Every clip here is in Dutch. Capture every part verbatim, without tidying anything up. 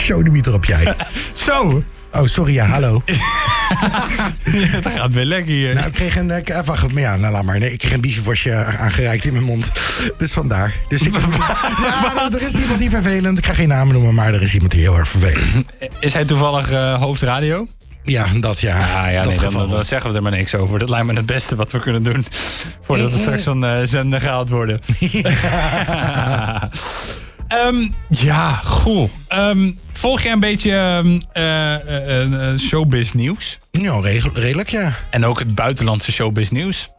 Sodemieter op jij. Zo. Oh, sorry, ja, hallo. Ja, dat gaat weer lekker hier. Nou, ik kreeg een... Uh, wacht, maar ja, nou, laat maar. Nee, ik kreeg een biezenvosje aangereikt in mijn mond. Dus vandaar. Dus ik, ja, er is iemand die vervelend... Ik ga geen namen noemen, maar er is iemand die heel erg vervelend. Is hij toevallig uh, hoofdradio? Ja, dat ja. Ah, ja dat nee, dan, dan zeggen we er maar niks over. Dat lijkt me het beste wat we kunnen doen. Voordat we straks van uh, zender gehaald worden. Ja, um, ja goed. Um, volg jij een beetje um, uh, uh, uh, showbiz nieuws? Ja, redelijk, ja. En ook het buitenlandse showbiz nieuws?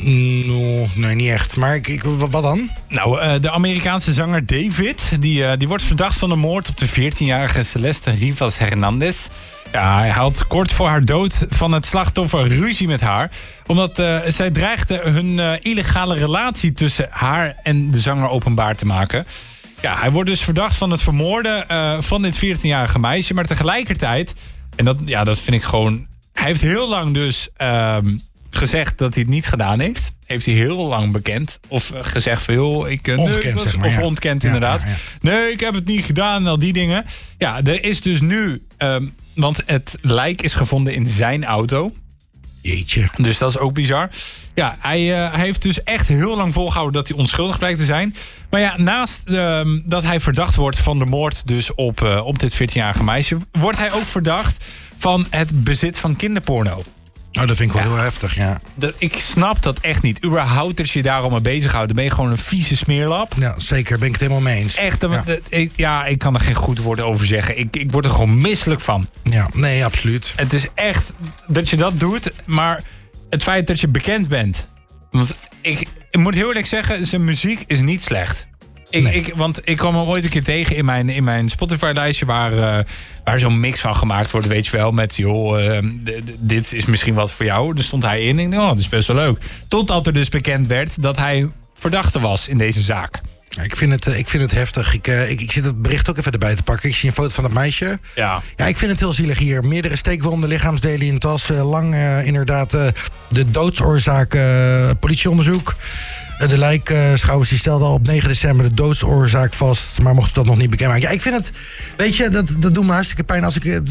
No, nee, niet echt. Maar ik, ik, wat dan? Nou, uh, de Amerikaanse zanger David... Die, uh, die wordt verdacht van de moord op de veertienjarige Celeste Rivas Hernandez. Ja, hij had kort voor haar dood van het slachtoffer ruzie met haar. Omdat uh, zij dreigde hun uh, illegale relatie tussen haar en de zanger openbaar te maken. Ja, hij wordt dus verdacht van het vermoorden uh, van dit veertienjarige meisje. Maar tegelijkertijd, en dat, ja, dat vind ik gewoon... Hij heeft heel lang dus uh, gezegd dat hij het niet gedaan heeft. Heeft hij heel lang bekend. Of uh, gezegd van, joh, ik... Uh, ontkend, nee, was, zeg maar, Of ja. ontkend, ja, inderdaad. Ja, ja. Nee, ik heb het niet gedaan en al die dingen. Ja, er is dus nu... Um, want het lijk is gevonden in zijn auto. Jeetje. Dus dat is ook bizar. Ja, hij, uh, hij heeft dus echt heel lang volgehouden dat hij onschuldig blijkt te zijn. Maar ja, naast uh, dat hij verdacht wordt van de moord dus op, uh, op dit veertienjarige meisje... wordt hij ook verdacht van het bezit van kinderporno. Nou, dat vind ik wel Ja. heel heftig, ja. Dat, ik snap dat echt niet. Überhaupt als je daarom mee bezighoudt, dan ben je gewoon een vieze smeerlap. Ja, zeker. Ben ik het helemaal mee eens. Echt, Ja. ja. Ik, ja, ik kan er geen goed woord over zeggen. Ik, ik word er gewoon misselijk van. Ja, nee, absoluut. Het is echt dat je dat doet, maar het feit dat je bekend bent. Want ik, ik moet heel eerlijk zeggen, zijn muziek is niet slecht. Ik, Nee. ik, want ik kwam hem ooit een keer tegen in mijn, in mijn Spotify-lijstje... waar, uh, waar zo'n mix van gemaakt wordt, weet je wel. Met, joh, uh, d- d- dit is misschien wat voor jou. Daar stond hij in en ik dacht, oh, dat is best wel leuk. Totdat er dus bekend werd dat hij verdachte was in deze zaak. Ja, ik, vind het, uh, ik vind het heftig. Ik, uh, ik, ik zit het bericht ook even erbij te pakken. Ik zie een foto van het meisje. Ja. Ja, ik vind het heel zielig hier. Meerdere steekwonden, lichaamsdelen in tas. Uh, lang uh, inderdaad uh, de doodsoorzaak, uh, politieonderzoek. Uh, de lijkschouwers die stelden al op negen december de doodsoorzaak vast. Maar mochten dat nog niet bekendmaken. Ja, ik vind het, weet je, dat, dat doet me hartstikke pijn als ik... Uh,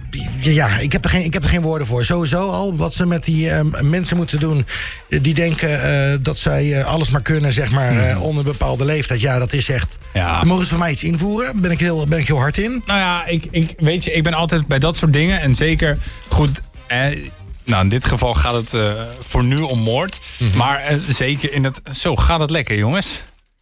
Ja, ik heb, er geen, ik heb er geen woorden voor. Sowieso al wat ze met die uh, mensen moeten doen... die denken uh, dat zij uh, alles maar kunnen, zeg maar, uh, onder een bepaalde leeftijd. Ja, dat is echt... Ja. Dan mogen ze voor mij iets invoeren. Ben ik heel, ben ik heel hard in. Nou ja, ik, ik, weet je, ik ben altijd bij dat soort dingen. En zeker, goed... Eh, nou, in dit geval gaat het uh, voor nu om moord. Mm-hmm. Maar uh, zeker in het... Zo, gaat het lekker, jongens?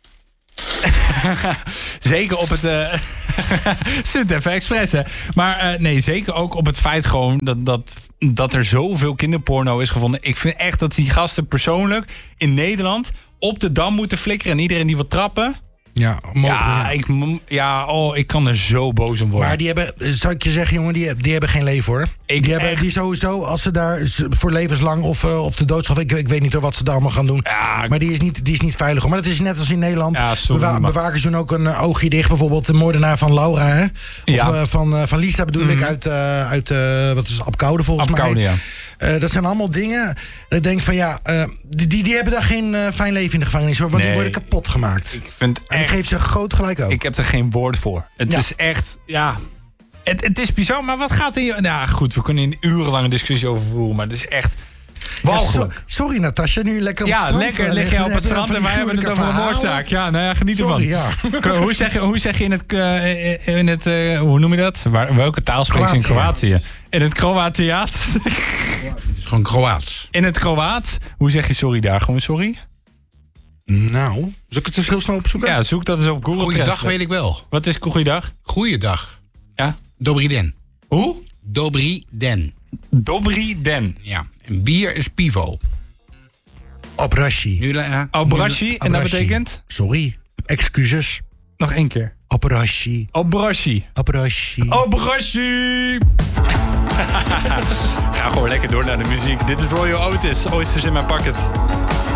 Zeker op het... Uh, Zit even expres, hè. Maar uh, nee, zeker ook op het feit gewoon dat, dat, dat er zoveel kinderporno is gevonden. Ik vind echt dat die gasten persoonlijk in Nederland op de dam moeten flikkeren. En iedereen die wil trappen... Ja, mogelijk, ja, ja. ik, ja, oh, ik kan er zo boos om worden. Maar die hebben, zou ik je zeggen, jongen, die, die hebben geen leven, hoor. Ik die hebben echt... die sowieso, als ze daar voor levenslang of, uh, of de doodstraf... Ik, ik weet niet wat ze daar allemaal gaan doen. Ja, maar die is, niet, die is niet veilig, hoor. Maar dat is net als in Nederland. Ja, sorry, Bewa- maar... Bewakers doen ook een uh, oogje dicht. Bijvoorbeeld de moordenaar van Laura, hè? Of Ja. uh, van, uh, van Lisa bedoel mm. ik, uit, uh, uit uh, wat is het, Apkoude volgens Apkoude, mij. ja. Uh, dat zijn allemaal dingen. Dat ik denk van ja, uh, die, die, die hebben daar geen uh, fijn leven in de gevangenis, hoor. Want Nee. die worden kapot gemaakt. Ik vind En ik echt... geef ze groot gelijk ook. Ik heb er geen woord voor. Het Ja. is echt, ja... Het, het is bizar, maar wat gaat er... hier- Nou goed, we kunnen een urenlange discussie over voeren, maar het is echt... Ja, walgelijk. so- sorry Natasja, nu lekker op het Ja, strand. lekker uh, lig je liggen. op het Heb je strand van en die wij hebben het over een gruwelijke moordzaak. Ja, nou ja, geniet ervan. Sorry, ja. hoe, zeg je, hoe zeg je in het... Uh, in het uh, hoe noem je dat? Waar, welke taal spreekt ze in Kroatië? In het Kroatiaat? Het is gewoon Kroaats. In het Kroaats? Hoe zeg je sorry daar? Gewoon sorry? Nou, zal ik het dus heel snel opzoeken? Ja, zoek dat eens op Google. Goeiedag weet ik wel. Wat is goeiedag? Goeiedag. Ja? Dobri den. Hoe? Dobri den. Dobri den. Ja. En bier is pivo. Obrashi. Nu, uh, Obrashi, en dat Obrashi. betekent? Sorry, excuses. Nog één keer. Obrashi. Obrashi. Obrashi. Obrashi! Ga gewoon lekker door naar de muziek. Dit is Royal Otis, Oysters in My Pocket.